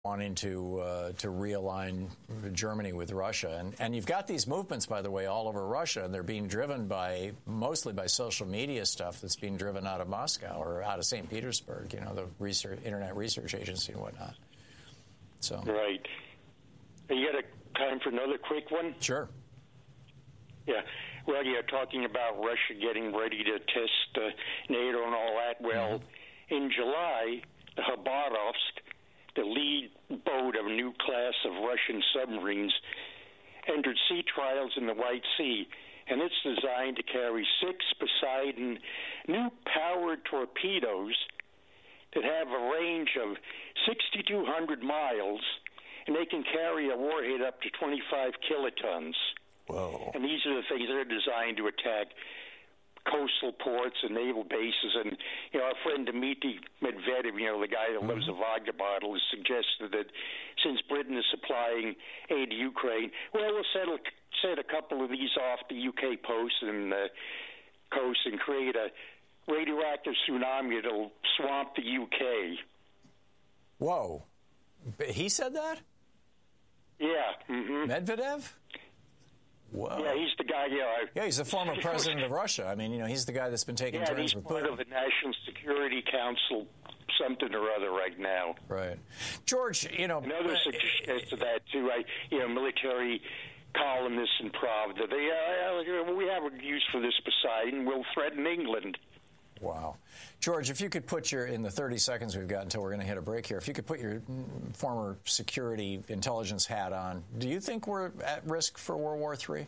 wanting to realign Germany with Russia. And you've got these movements, by the way, all over Russia, and they're being driven mostly by social media stuff that's being driven out of Moscow or out of St. Petersburg, the Internet Research Agency and whatnot. So. Right. You got time for another quick one? Sure. Yeah. Well, you're talking about Russia getting ready to test NATO and all that. Well, in July, the Khabarovsk, the lead boat of a new class of Russian submarines, entered sea trials in the White Sea, and it's designed to carry 6 Poseidon new powered torpedoes that have a range of 6,200 miles, and they can carry a warhead up to 25 kilotons. Whoa. And these are the things that are designed to attack coastal ports and naval bases. And, our friend Dmitry Medvedev, the guy that loves a vodka bottle, has suggested that since Britain is supplying aid to Ukraine, we'll set a couple of these off the UK coast and create a radioactive tsunami that'll swamp the UK. Whoa. He said that? Yeah. Mm-hmm. Medvedev? Whoa. Yeah, he's the guy. Yeah, he's the former president of Russia. I mean, he's the guy that's been taking turns with Putin. He's part of the National Security Council, something or other, right now. Right, George. Another suggestion to that too. Military columnists in Pravda. We have a use for this Poseidon. We'll threaten England. Wow. George, if you could put in the 30 seconds we've got until we're going to hit a break here, if you could put your former security intelligence hat on, do you think we're at risk for World War III?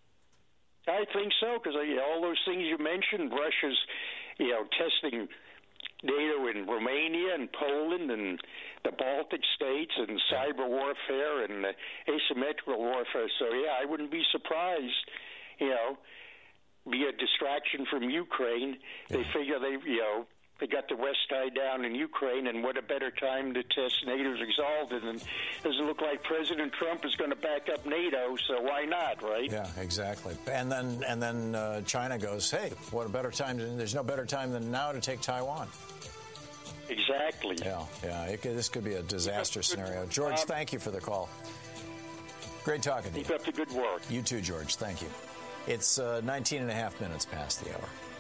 I think so, because all those things you mentioned, Russia's, testing NATO in Romania and Poland and the Baltic states and cyber warfare and asymmetrical warfare. So, I wouldn't be surprised, be a distraction from Ukraine. Yeah. They figure they got the West tied down in Ukraine, and what a better time to test NATO's exalted. And it doesn't look like President Trump is going to back up NATO, so why not, right? Yeah, exactly. And then China goes, hey, what a better time? There's no better time than now to take Taiwan. Exactly. Yeah. This could be a disaster scenario. George, thank you for the call. Great talking to you. Keep up the good work. You too, George. Thank you. It's 19 and a half minutes past the hour.